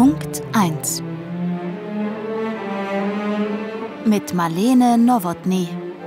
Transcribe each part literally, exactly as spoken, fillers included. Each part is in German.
Punkt eins mit Marlene Nowotny.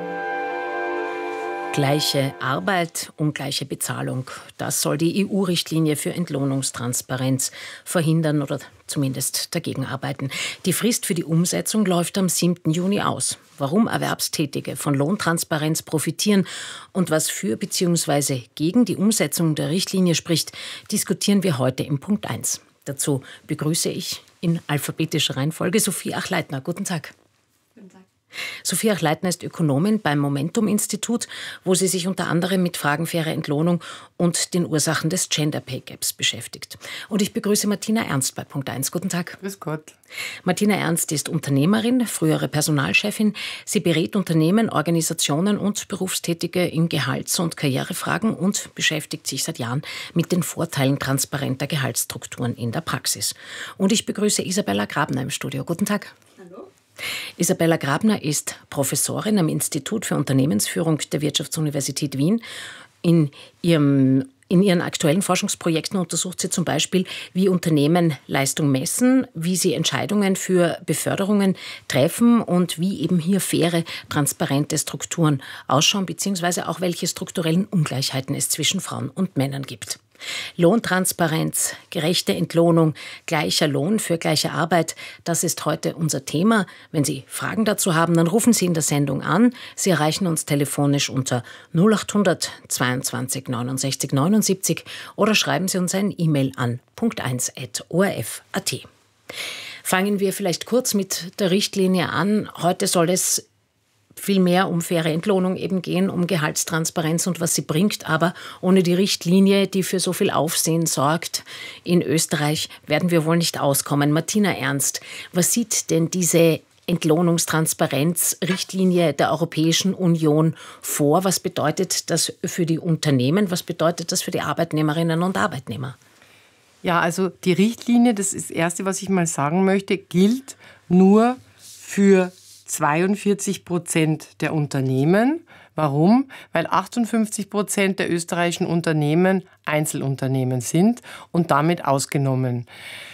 Gleiche Arbeit, ungleiche Bezahlung. Das soll die E U-Richtlinie für Entlohnungstransparenz verhindern oder zumindest dagegen arbeiten. Die Frist für die Umsetzung läuft am siebten Juni aus. Warum Erwerbstätige von Lohntransparenz profitieren und was für bzw. gegen die Umsetzung der Richtlinie spricht, diskutieren wir heute im Punkt eins. Dazu begrüße ich in alphabetischer Reihenfolge Sophie Achleitner. Guten Tag. Sophie Achleitner ist Ökonomin beim Momentum-Institut, wo sie sich unter anderem mit Fragen fairer Entlohnung und den Ursachen des Gender Pay Gaps beschäftigt. Und ich begrüße Martina Ernst bei Punkt eins. Guten Tag. Grüß Gott. Martina Ernst ist Unternehmerin, frühere Personalchefin. Sie berät Unternehmen, Organisationen und Berufstätige in Gehalts- und Karrierefragen und beschäftigt sich seit Jahren mit den Vorteilen transparenter Gehaltsstrukturen in der Praxis. Und ich begrüße Isabella Grabner im Studio. Guten Tag. Isabella Grabner ist Professorin am Institut für Unternehmensführung der Wirtschaftsuniversität Wien. In ihrem In ihren aktuellen Forschungsprojekten untersucht sie zum Beispiel, wie Unternehmen Leistung messen, wie sie Entscheidungen für Beförderungen treffen und wie eben hier faire, transparente Strukturen ausschauen, beziehungsweise auch welche strukturellen Ungleichheiten es zwischen Frauen und Männern gibt. Lohntransparenz, gerechte Entlohnung, gleicher Lohn für gleiche Arbeit, das ist heute unser Thema. Wenn Sie Fragen dazu haben, dann rufen Sie in der Sendung an. Sie erreichen uns telefonisch unter null acht hundert zweiundzwanzig neunundsechzig neunundsiebzig oder schreiben Sie uns ein E-Mail an punkt eins at o r f punkt a t. Fangen wir vielleicht kurz mit der Richtlinie an. Heute soll es viel mehr um faire Entlohnung eben gehen, um Gehaltstransparenz und was sie bringt. Aber ohne die Richtlinie, die für so viel Aufsehen sorgt, in Österreich werden wir wohl nicht auskommen. Martina Ernst, was sieht denn diese Entlohnungstransparenz-Richtlinie der Europäischen Union vor? Was bedeutet das für die Unternehmen? Was bedeutet das für die Arbeitnehmerinnen und Arbeitnehmer? Ja, also die Richtlinie, das ist das Erste, was ich mal sagen möchte, gilt nur für zweiundvierzig Prozent der Unternehmen. Warum? Weil achtundfünfzig Prozent der österreichischen Unternehmen Einzelunternehmen sind und damit ausgenommen.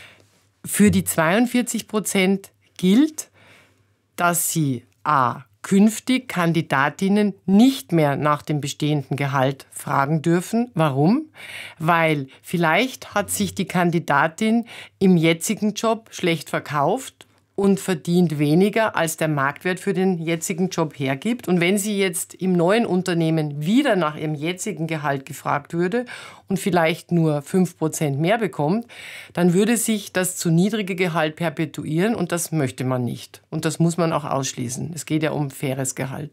Für die zweiundvierzig Prozent gilt, dass sie a. künftig Kandidatinnen nicht mehr nach dem bestehenden Gehalt fragen dürfen. Warum? Weil vielleicht hat sich die Kandidatin im jetzigen Job schlecht verkauft und verdient weniger, als der Marktwert für den jetzigen Job hergibt. Und wenn sie jetzt im neuen Unternehmen wieder nach ihrem jetzigen Gehalt gefragt würde und vielleicht nur fünf Prozent mehr bekommt, dann würde sich das zu niedrige Gehalt perpetuieren und das möchte man nicht. Und das muss man auch ausschließen. Es geht ja um faires Gehalt.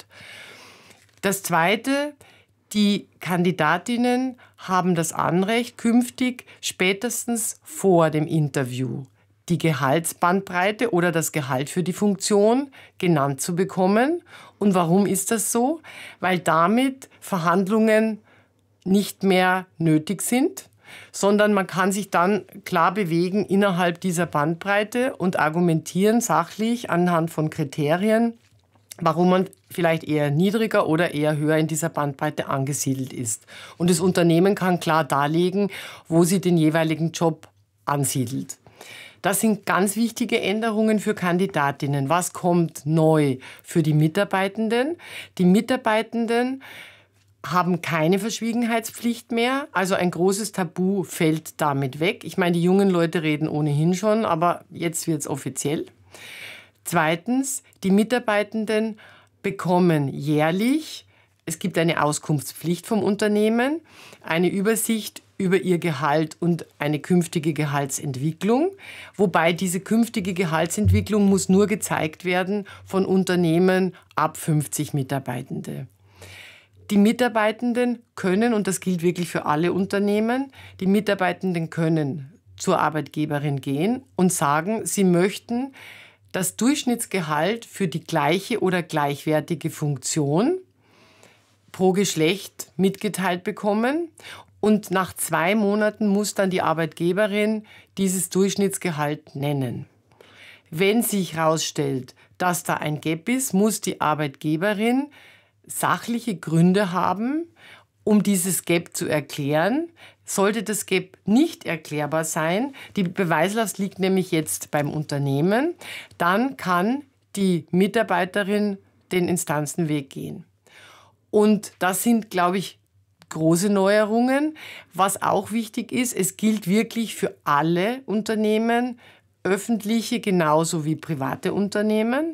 Das Zweite, die Kandidatinnen haben das Anrecht, künftig spätestens vor dem Interview die Gehaltsbandbreite oder das Gehalt für die Funktion genannt zu bekommen. Und warum ist das so? Weil damit Verhandlungen nicht mehr nötig sind, sondern man kann sich dann klar bewegen innerhalb dieser Bandbreite und argumentieren sachlich anhand von Kriterien, warum man vielleicht eher niedriger oder eher höher in dieser Bandbreite angesiedelt ist. Und das Unternehmen kann klar darlegen, wo sie den jeweiligen Job ansiedelt. Das sind ganz wichtige Änderungen für Kandidatinnen. Was kommt neu für die Mitarbeitenden? Die Mitarbeitenden haben keine Verschwiegenheitspflicht mehr. Also ein großes Tabu fällt damit weg. Ich meine, die jungen Leute reden ohnehin schon, aber jetzt wird es offiziell. Zweitens, die Mitarbeitenden bekommen jährlich, es gibt eine Auskunftspflicht vom Unternehmen, eine Übersicht über ihr Gehalt und eine künftige Gehaltsentwicklung. Wobei diese künftige Gehaltsentwicklung muss nur gezeigt werden von Unternehmen ab fünfzig Mitarbeitende. Die Mitarbeitenden können, und das gilt wirklich für alle Unternehmen, die Mitarbeitenden können zur Arbeitgeberin gehen und sagen, sie möchten das Durchschnittsgehalt für die gleiche oder gleichwertige Funktion pro Geschlecht mitgeteilt bekommen. Und nach zwei Monaten muss dann die Arbeitgeberin dieses Durchschnittsgehalt nennen. Wenn sich herausstellt, dass da ein Gap ist, muss die Arbeitgeberin sachliche Gründe haben, um dieses Gap zu erklären. Sollte das Gap nicht erklärbar sein, die Beweislast liegt nämlich jetzt beim Unternehmen, dann kann die Mitarbeiterin den Instanzenweg gehen. Und das sind, glaube ich, große Neuerungen. Was auch wichtig ist, es gilt wirklich für alle Unternehmen, öffentliche genauso wie private Unternehmen.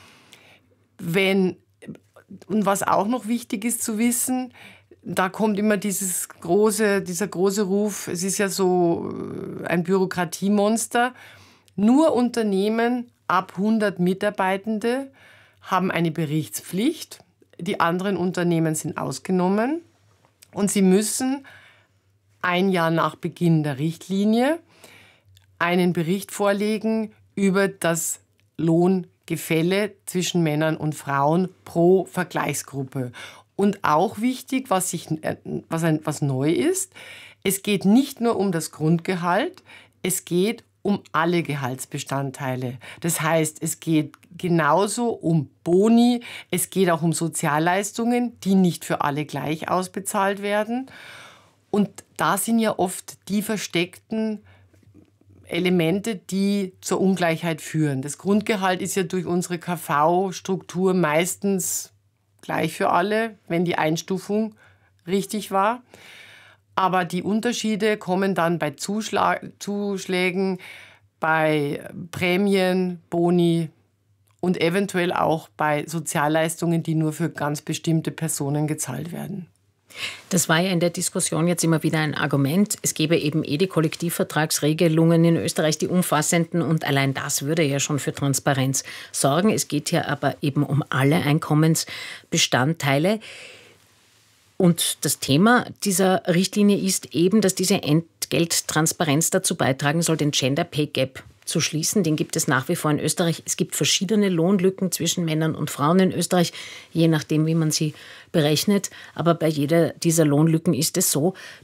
Wenn, und was auch noch wichtig ist zu wissen, da kommt immer dieses große, dieser große Ruf, es ist ja so ein Bürokratiemonster. Nur Unternehmen ab hundert Mitarbeitende haben eine Berichtspflicht. Die anderen Unternehmen sind ausgenommen. Und sie müssen ein Jahr nach Beginn der Richtlinie einen Bericht vorlegen über das Lohngefälle zwischen Männern und Frauen pro Vergleichsgruppe. Und auch wichtig, was, sich, was, ein, was neu ist, es geht nicht nur um das Grundgehalt, es geht um alle Gehaltsbestandteile. Das heißt, es geht genauso um Boni, es geht auch um Sozialleistungen, die nicht für alle gleich ausbezahlt werden. Und da sind ja oft die versteckten Elemente, die zur Ungleichheit führen. Das Grundgehalt ist ja durch unsere K V-Struktur meistens gleich für alle, wenn die Einstufung richtig war. Aber die Unterschiede kommen dann bei Zuschlag, Zuschlägen, bei Prämien, Boni und eventuell auch bei Sozialleistungen, die nur für ganz bestimmte Personen gezahlt werden. Das war ja in der Diskussion jetzt immer wieder ein Argument. Es gäbe eben eh die Kollektivvertragsregelungen in Österreich, die umfassenden, und allein das würde ja schon für Transparenz sorgen. Es geht hier aber eben um alle Einkommensbestandteile. Und das Thema dieser Richtlinie ist eben, dass diese Entgelttransparenz dazu beitragen soll, den Gender Pay Gap zu schließen. Den gibt es nach wie vor in Österreich. Es gibt verschiedene Lohnlücken zwischen Männern und Frauen in Österreich, je nachdem, wie man sie berechnet. Aber bei jeder dieser Lohnlücken ist es so,